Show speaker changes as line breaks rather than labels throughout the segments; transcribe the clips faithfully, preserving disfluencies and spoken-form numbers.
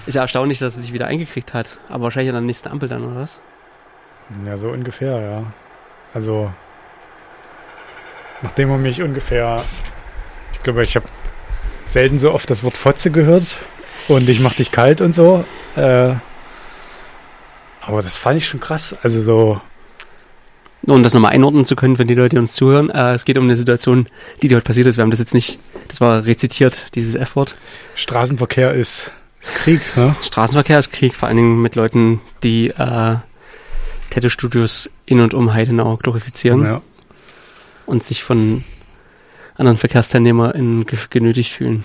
Ist ja erstaunlich, dass er sich wieder eingekriegt hat. Aber wahrscheinlich an der nächsten Ampel dann, oder was?
Ja, so ungefähr, ja. Also, nachdem er mich ungefähr, ich glaube, ich habe selten so oft das Wort Fotze gehört und ich mach dich kalt und so. Äh, aber das fand ich schon krass. Also so.
Um das nochmal einordnen zu können, wenn die Leute uns zuhören, äh, es geht um eine Situation, die, die heute passiert ist. Wir haben das jetzt nicht, das war rezitiert, dieses F-Wort.
Straßenverkehr ist, ist Krieg, ne?
Straßenverkehr ist Krieg, vor allen Dingen mit Leuten, die äh, Tattoo-Studios in und um Heidenau glorifizieren.
Ja.
Und sich von anderen VerkehrsteilnehmerInnen ge- genötigt fühlen.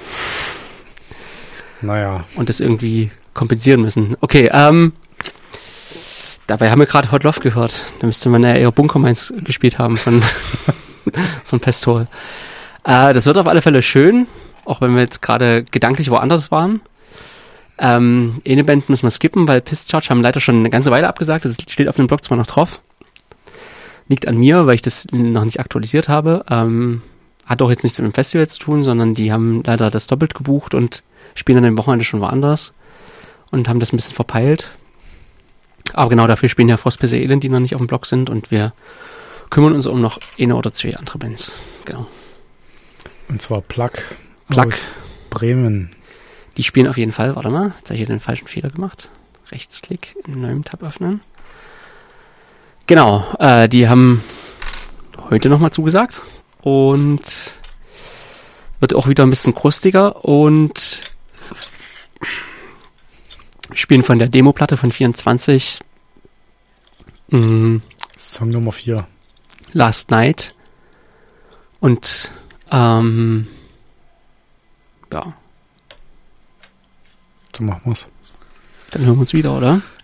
Naja.
Und das irgendwie kompensieren müssen. Okay, ähm, dabei haben wir gerade Hot Love gehört. Da müsste man ja eher Bunkermines gespielt haben von, von Pestol. Äh, das wird auf alle Fälle schön, auch wenn wir jetzt gerade gedanklich woanders waren. Ähm, eine Band müssen wir skippen, weil Piss Charge haben leider schon eine ganze Weile abgesagt. Das steht auf dem Blog zwar noch drauf. Liegt an mir, weil ich das noch nicht aktualisiert habe. Ähm, hat auch jetzt nichts mit dem Festival zu tun, sondern die haben leider das doppelt gebucht und spielen an dem Wochenende schon woanders und haben das ein bisschen verpeilt. Aber genau dafür spielen ja Frostpisse Elend, die noch nicht auf dem Blog sind, und wir kümmern uns um noch eine oder zwei andere Bands. Genau.
Und zwar Plug.
Plug.
Aus Bremen.
Die spielen auf jeden Fall, warte mal, jetzt habe ich hier den falschen Fehler gemacht. Rechtsklick in einem neuen Tab öffnen. Genau, äh, die haben heute nochmal zugesagt und wird auch wieder ein bisschen krustiger und spielen von der Demo-Platte von vierundzwanzig mh,
Song Nummer vier.
Last Night und ähm, ja.
So machen wir's.
Dann hören wir uns wieder, oder?